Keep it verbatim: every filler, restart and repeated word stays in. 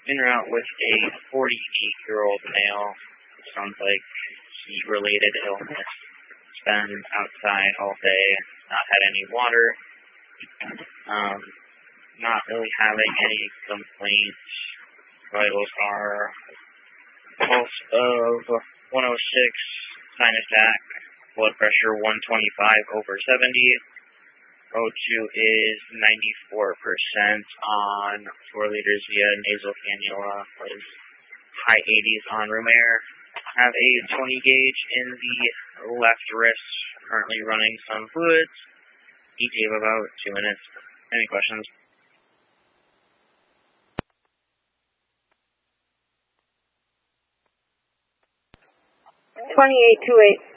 en route with a forty-eight-year-old male. Sounds like heat-related illness. He's been outside all day, not had any water, um, not really having any complaints. Vitals are pulse of one oh six, sinus attack, blood pressure one twenty-five over seventy. O two is ninety-four percent on four liters via nasal cannula, was high eighties on room air. Have a twenty gauge in the left wrist, currently running some fluids. E T of about two minutes. Any questions? twenty-eight two eight.